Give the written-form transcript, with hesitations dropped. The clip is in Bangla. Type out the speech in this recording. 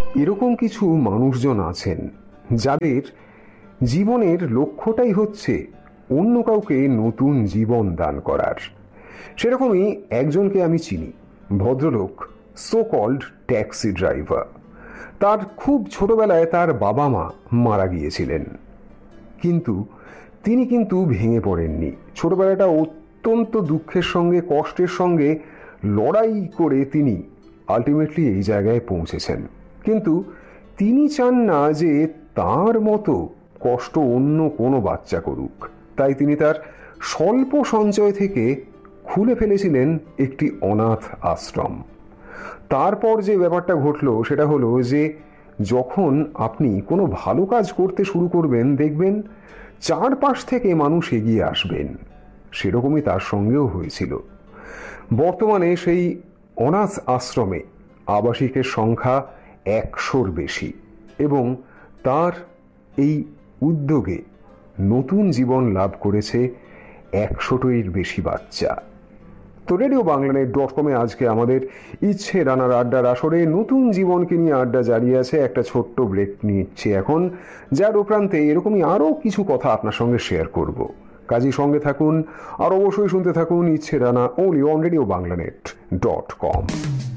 এরকম কিছু মানুষজন আছেন যাদের জীবনের লক্ষ্যটাই হচ্ছে অন্য কাউকে নতুন জীবন দান করার। সেরকমই একজনকে আমি চিনি, ভদ্রলোক, সো কল্ড ট্যাক্সি ড্রাইভার। তার খুব ছোটবেলায় তার বাবা মা মারা গিয়েছিলেন, কিন্তু তিনি কিন্তু ভেঙে পড়েননি। ছোটবেলাটা অত্যন্ত দুঃখের সঙ্গে, কষ্টের সঙ্গে লড়াই করে তিনি আলটিমেটলি এই জায়গায় পৌঁছেছেন। কিন্তু তিনি চান না যে তার মতো কষ্ট অন্য কোনো বাচ্চা করুক, তাই তিনি তার স্বল্প সঞ্চয় থেকে খুলে ফেলেছিলেন একটি অনাথ আশ্রম। তারপর যে ব্যাপারটা ঘটলো সেটা হলো যে যখন আপনি কোনো ভালো কাজ করতে শুরু করবেন, দেখবেন চারপাশ থেকে মানুষ এগিয়ে আসবেন। সেরকমই তার সঙ্গেও হয়েছিল। বর্তমানে সেই অনাথ আশ্রমে আবাসিকের সংখ্যা 100-র বেশি, এবং তার এই উদ্যোগে নতুন জীবন লাভ করেছে 100টির বেশি বাচ্চা। তো রেডিও বাংলানেট.com-এ আজকে আমাদের ইচ্ছে রানার আড্ডার আসরে নতুন জীবনকে নিয়ে আড্ডা জারি আছে। একটা ছোট্ট ব্রেক নিচ্ছি এখন, যার উপরান্তে এরকমই আরও কিছু কথা আপনার সঙ্গে শেয়ার করব। কাজী সঙ্গে থাকুন আর অবশ্যই শুনতে থাকুন ইচ্ছে রানা, only on রেডিও বাংলানেট.com।